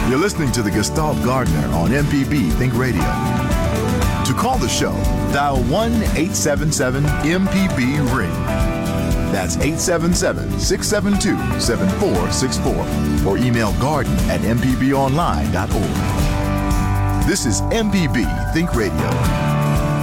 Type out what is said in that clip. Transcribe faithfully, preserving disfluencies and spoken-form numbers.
You're listening to the Gestalt Gardener on M P B Think Radio. To call the show, dial one eight seven seven M P B ring. That's eight seven seven, six seven two, seven four six four. Or email garden at m p b online dot org. This is M P B Think Radio.